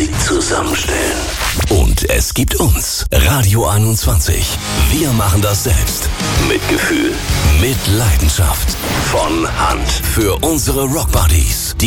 Musik zusammenstellen. Und es gibt uns, Radio 21. Wir machen das selbst. Mit Gefühl, mit Leidenschaft. Von Hand. Für unsere Rockbuddies.